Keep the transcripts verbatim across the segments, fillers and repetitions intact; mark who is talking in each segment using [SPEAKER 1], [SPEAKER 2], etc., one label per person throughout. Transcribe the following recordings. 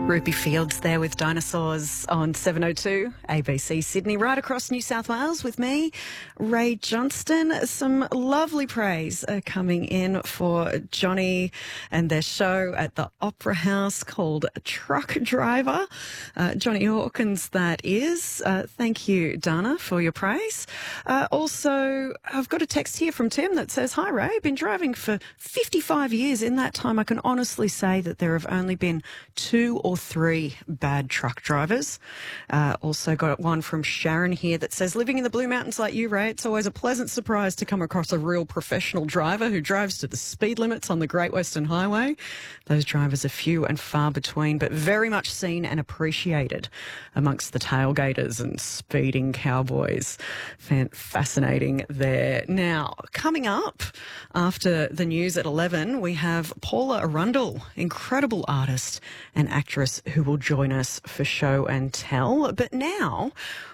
[SPEAKER 1] Ruby Fields there with Dinosaurs on seven oh two A B C Sydney, right across New South Wales with me, Ray Johnston. Some lovely praise uh, coming in for Johnny and their show at the Opera House called Truck Driver. Uh, Johnny Hawkins, that is. Uh, thank you, Dana, for your praise. Uh, also, I've got a text here from Tim that says, "Hi, Ray, been driving for fifty-five years. In that time, I can honestly say that there have only been two or three bad truck drivers." Uh, also got one from Sharon here that says, "Living in the Blue Mountains like you, Ray, it's always a pleasant surprise to come across a real professional driver who drives to the speed limits on the Great Western Highway. Those drivers are few and far between, but very much seen and appreciated amongst the tailgaters and speeding cowboys." Fan- fascinating there. Now, coming up after the news at eleven, we have Paula Arundel, incredible artist and actress who will join us for show and tell. But now,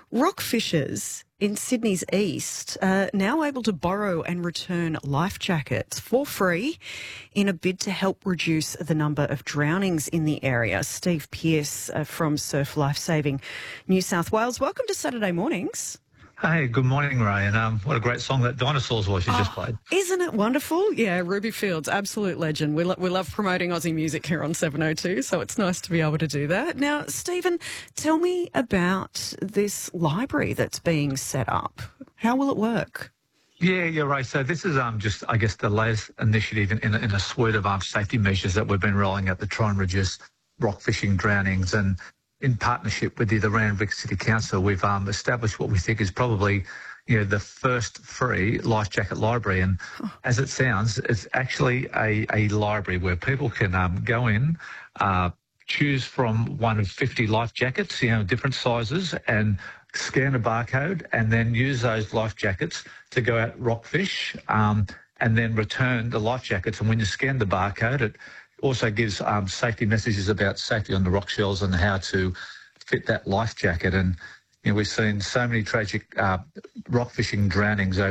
[SPEAKER 1] rockfishers in Sydney's east are now able to borrow and return life jackets for free in a bid to help reduce the number of drownings in the area. Steve Pearce uh, from Surf Lifesaving New South Wales. Welcome to Saturday Mornings.
[SPEAKER 2] Hey, good morning, Ray, and um, what a great song that Dinosaurs was you oh, just played.
[SPEAKER 1] Isn't it wonderful? Yeah, Ruby Fields, absolute legend. We, lo- we love promoting Aussie music here on seven oh two, so it's nice to be able to do that. Now, Stephen, tell me about this library that's being set up. How will it work?
[SPEAKER 2] Yeah, you're right. So this is um, just, I guess, the latest initiative in, in, a, in a suite of um, safety measures that we've been rolling out to try and reduce rock fishing drownings. And in partnership with the, the Randwick City Council, we've um, established what we think is probably, you know, the first free life jacket library. And as it sounds, it's actually a, a library where people can um, go in, uh, choose from one of fifty life jackets, you know, different sizes, and scan a barcode and then use those life jackets to go out rockfish, um, and then return the life jackets. And when you scan the barcode, it also gives um, safety messages about safety on the rock shells and how to fit that life jacket. And you know, we've seen so many tragic uh, rock fishing drownings over